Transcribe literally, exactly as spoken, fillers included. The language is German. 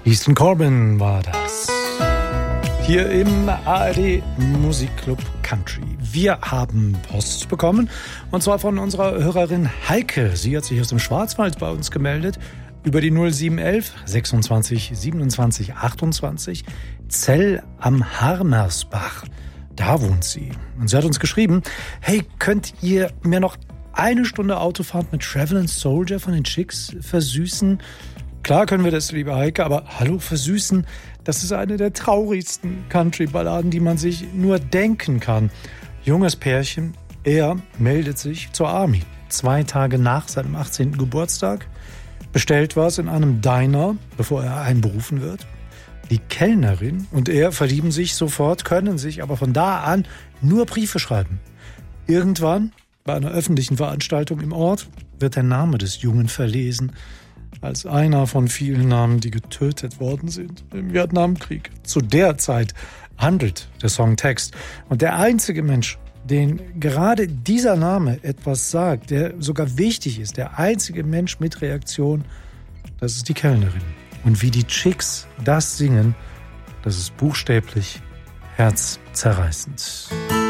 Easton Corbin war das. Hier im A R D Musikclub Country. Wir haben Post bekommen und zwar von unserer Hörerin Heike. Sie hat sich aus dem Schwarzwald bei uns gemeldet über die null sieben eins eins sechsundzwanzig siebenundzwanzig achtundzwanzig Zell am Harmersbach. Da wohnt sie. Und sie hat uns geschrieben, hey, könnt ihr mir noch eine Stunde Autofahrt mit Travelin' Soldier von den Chicks versüßen? Klar können wir das, liebe Heike, aber hallo, versüßen, das ist eine der traurigsten Country-Balladen, die man sich nur denken kann. Junges Pärchen, er meldet sich zur Army. Zwei Tage nach seinem achtzehnten Geburtstag, bestellt was in einem Diner, bevor er einberufen wird. Die Kellnerin und er verlieben sich sofort, können sich aber von da an nur Briefe schreiben. Irgendwann, bei einer öffentlichen Veranstaltung im Ort, wird der Name des Jungen verlesen, als einer von vielen Namen, die getötet worden sind im Vietnamkrieg. Zu der Zeit handelt der Songtext. Und der einzige Mensch, den gerade dieser Name etwas sagt, der sogar wichtig ist, der einzige Mensch mit Reaktion, das ist die Kellnerin. Und wie die Chicks das singen, das ist buchstäblich herzzerreißend.